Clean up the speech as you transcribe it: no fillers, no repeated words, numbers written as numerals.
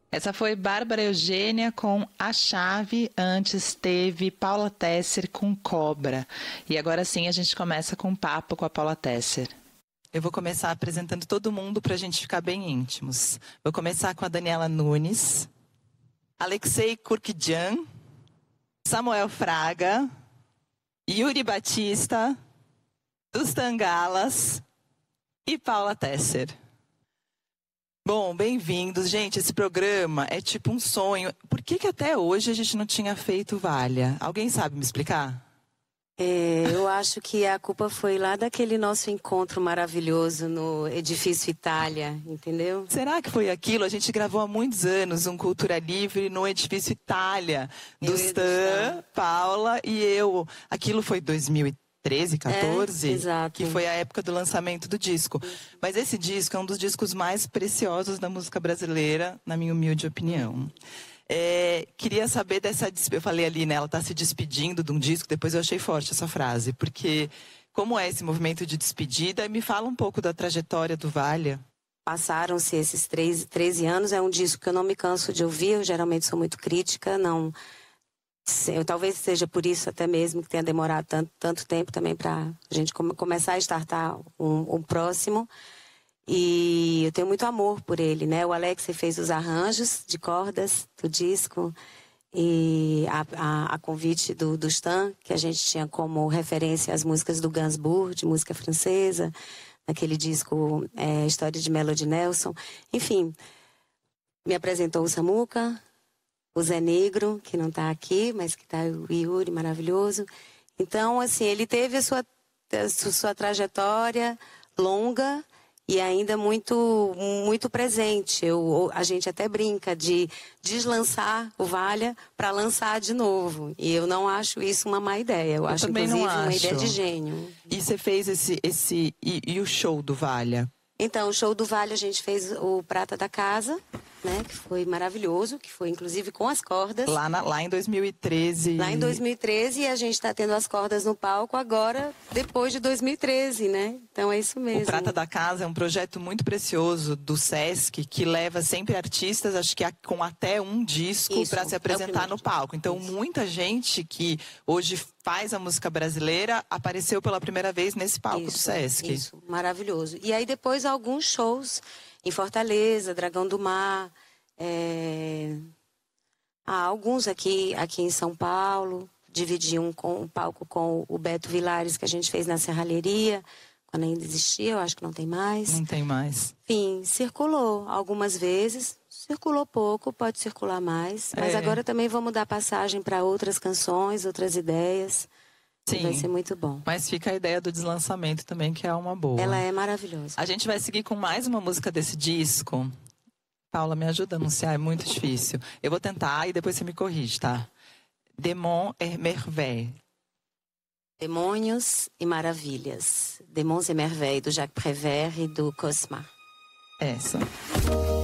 Essa foi Bárbara Eugênia com A Chave, antes teve Paula Tesser com Cobra. E agora sim a gente começa com um papo com a Paula Tesser. Eu vou começar apresentando todo mundo para a gente ficar bem íntimos. Vou começar com a Daniela Nunes, Alexei Kurkidjan, Samuel Fraga, Yuri Batista, dos Tangalas e Paula Tesser. Bom, bem-vindos. Gente, esse programa é tipo um sonho. Por que até hoje a gente não tinha feito Valha? Alguém sabe me explicar? Eu acho que a culpa foi lá daquele nosso encontro maravilhoso no Edifício Itália, entendeu? Será que foi aquilo? A gente gravou há muitos anos um Cultura Livre no Edifício Itália, do Stan, Paula e eu. Aquilo foi 2013, 14, exato. Que foi a época do lançamento do disco. Mas esse disco é um dos discos mais preciosos da música brasileira, na minha humilde opinião. Queria saber dessa... Eu falei ali, né? Ela está se despedindo de um disco. Depois eu achei forte essa frase. Porque como é esse movimento de despedida? Me fala um pouco da trajetória do Valha. Passaram-se esses 13 anos. É um disco que eu não me canso de ouvir. Eu geralmente sou muito crítica. Não... Talvez seja por isso até mesmo que tenha demorado tanto tempo também para a gente começar a startar um próximo. E eu tenho muito amor por ele, né? O Alex fez os arranjos de cordas do disco. E a convite do Stan, que a gente tinha como referência as músicas do Gainsbourg, de música francesa, naquele disco História de Melody Nelson. Enfim, me apresentou o Samuca, o Zé Negro, que não está aqui, mas que está o Yuri, maravilhoso. Então, assim, ele teve a sua trajetória longa e ainda muito, muito presente. A gente até brinca de deslançar o Valha para lançar de novo. E eu não acho isso uma má ideia. Eu acho, inclusive, uma ideia de gênio. E você fez e o show do Valha? Então, o show do Valha a gente fez o Prata da Casa, né, que foi maravilhoso, que foi inclusive com as cordas. Lá em 2013. Lá em 2013, e a gente está tendo as cordas no palco agora, depois de 2013, né? Então é isso mesmo. O Prata da Casa é um projeto muito precioso do Sesc, que leva sempre artistas, acho que com até um disco, para se apresentar no palco. Então muita gente que hoje faz a música brasileira apareceu pela primeira vez nesse palco do Sesc. Isso, maravilhoso. E aí depois alguns shows em Fortaleza, Dragão do Mar, alguns aqui em São Paulo. Dividi um palco com o Beto Vilares, que a gente fez na Serralheria, quando ainda existia, eu acho que não tem mais. Não tem mais. Enfim, circulou algumas vezes, circulou pouco, pode circular mais, mas agora também vamos dar passagem para outras canções, outras ideias. Sim, vai ser muito bom. Mas fica a ideia do deslançamento também, que é uma boa. Ela é maravilhosa. A gente vai seguir com mais uma música desse disco. Paula, me ajuda a anunciar, é muito difícil. Eu vou tentar e depois você me corrige, tá? Démons et Merveilles. Demônios e Maravilhas. Démons et Merveilles, do Jacques Prévert e do Cosma. Essa.